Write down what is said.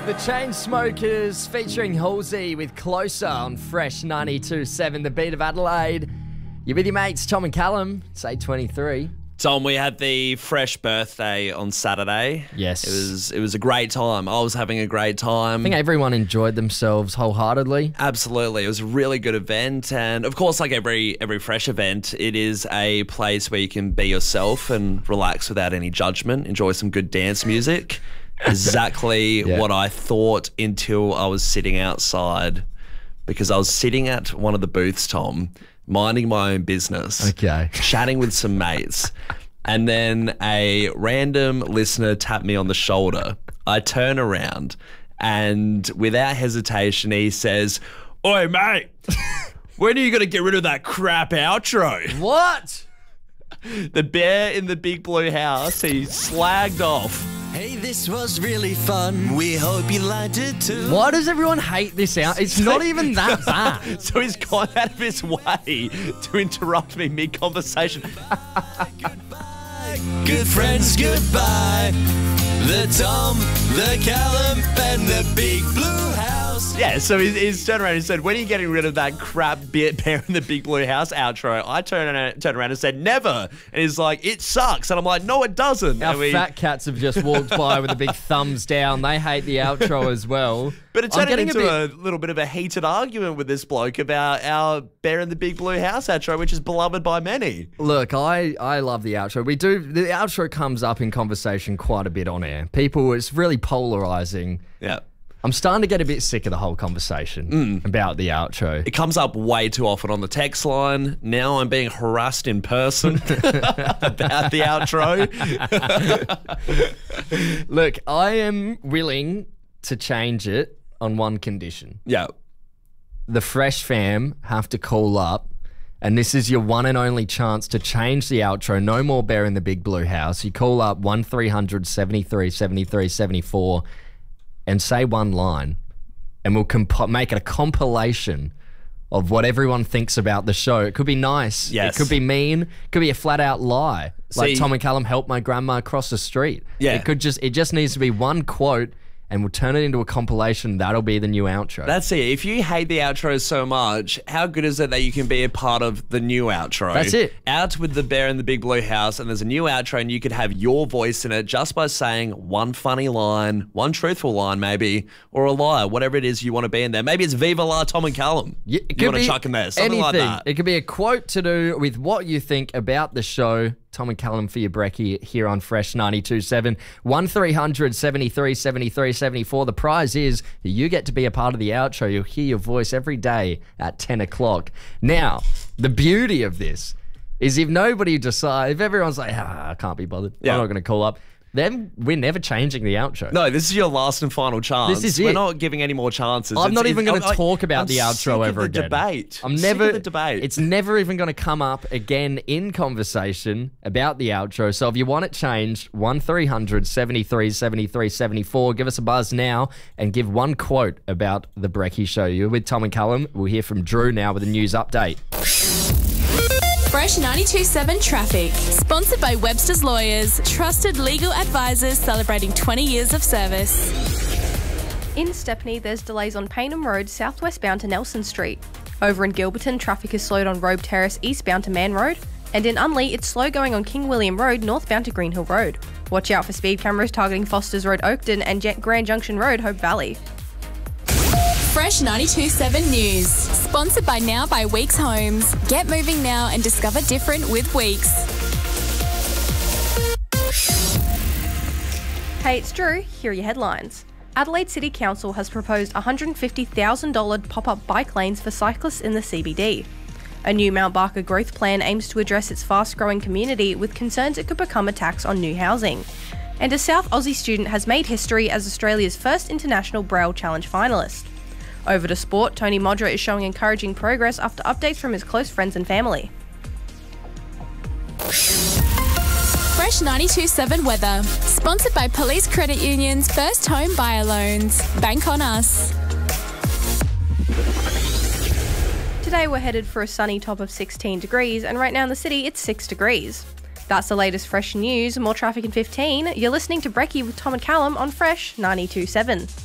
The Chainsmokers featuring Halsey with Closer on Fresh 92.7, the beat of Adelaide. You're with your mates, Tom and Callum. It's 8:23. Tom, we had the Fresh birthday on Saturday. Yes. It was a great time. I was having a great time. I think everyone enjoyed themselves wholeheartedly. Absolutely. It was a really good event. And of course, like every Fresh event, it is a place where you can be yourself and relax without any judgment, enjoy some good dance music. Exactly what I thought until I was sitting outside, because I was sitting at one of the booths, Tom, minding my own business. Okay. Chatting with some mates. And then a random listener tapped me on the shoulder. I turn around and without hesitation, he says, "Oi, mate, when are you going to get rid of that crap outro?" What? The bear in the big blue house, he slagged off. Hey, this was really fun. We hope you liked it too. Why does everyone hate this out? It's not even that bad. So he's gone out of his way to interrupt me mid-conversation. Good friends, goodbye. The Tom, the Callum, and the big blue house. Yeah, so he's turned around and said, "When are you getting rid of that crap bear in the big blue house outro?" I turned around and said, "Never." And he's like, "It sucks." And I'm like, "No, it doesn't." Our fat cats have just walked by with a big thumbs down. They hate the outro as well. But it turned into a little bit of a heated argument with this bloke about our Bear in the Big Blue House outro, which is beloved by many. Look, I love the outro. The outro comes up in conversation quite a bit on air. People, it's really polarizing. Yeah. I'm starting to get a bit sick of the whole conversation about the outro. It comes up way too often on the text line. Now I'm being harassed in person about the outro. Look, I am willing to change it on one condition. Yeah. The Fresh fam have to call up, and this is your one and only chance to change the outro. No more Bear in the Big Blue House. You call up 1300 73 73 74 and say one line, and we'll make it a compilation of what everyone thinks about the show. It could be nice. Yes. It could be mean. It could be a flat out lie. Like See, Tom and Callum helped my grandma cross the street. Yeah. It just needs to be one quote, and we'll turn it into a compilation. That'll be the new outro. That's it. If you hate the outro so much, how good is it that you can be a part of the new outro? That's it. Out with the Bear in the Big Blue House, and there's a new outro, and you could have your voice in it just by saying one funny line, one truthful line maybe, or a lie, whatever it is you want to be in there. Maybe it's Viva La Tom and Callum. Yeah, you want to chuck in there, something like that. It could be a quote to do with what you think about the show. Tom and Callum for your brekkie here on Fresh 92.7. 1300 73 73 74. The prize is that you get to be a part of the outro. You'll hear your voice every day at 10 o'clock. Now, the beauty of this is if everyone's like, I can't be bothered, I'm not going to call up, then we're never changing the outro. No, this is your last and final chance. This is it. We're not giving any more chances. I'm not even going to talk about the outro ever again. again. I'm sick of the debate. It's never even going to come up again in conversation about the outro. So if you want it changed, 1300 73 73 74. Give us a buzz now and give one quote about the Brekkie Show. You're with Tom and Callum. We'll hear from Drew now with a news update. Fresh 92.7 Traffic. Sponsored by Webster's Lawyers. Trusted legal advisors celebrating 20 years of service. In Stepney, there's delays on Paynham Road southwest bound to Nelson Street. Over in Gilberton, traffic is slowed on Robe Terrace eastbound to Man Road. And in Unley, it's slow going on King William Road northbound to Greenhill Road. Watch out for speed cameras targeting Fosters Road Oakton and Grand Junction Road Hope Valley. Fresh 92.7 News. Sponsored by Now by Weeks Homes. Get moving now and discover different with Weeks. Hey, it's Drew. Here are your headlines. Adelaide City Council has proposed $150,000 pop-up bike lanes for cyclists in the CBD. A new Mount Barker growth plan aims to address its fast-growing community with concerns it could become a tax on new housing. And a South Aussie student has made history as Australia's first International Braille Challenge finalist. Over to sport, Tony Modra is showing encouraging progress after updates from his close friends and family. Fresh 92.7 Weather. Sponsored by Police Credit Union's First Home Buyer Loans. Bank on us. Today we're headed for a sunny top of 16 degrees, and right now in the city it's 6 degrees. That's the latest Fresh news. More traffic in 15. You're listening to Brekkie with Tom and Callum on Fresh 92.7.